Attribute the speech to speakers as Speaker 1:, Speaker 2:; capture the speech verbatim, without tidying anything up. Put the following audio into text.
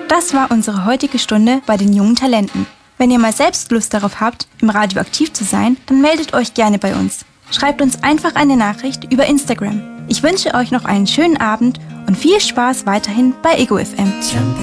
Speaker 1: Das war unsere heutige Stunde bei den jungen Talenten. Wenn ihr mal selbst Lust darauf habt, im Radio aktiv zu sein, dann meldet euch gerne bei uns. Schreibt uns einfach eine Nachricht über Instagram. Ich wünsche euch noch einen schönen Abend und viel Spaß weiterhin bei Ego F M.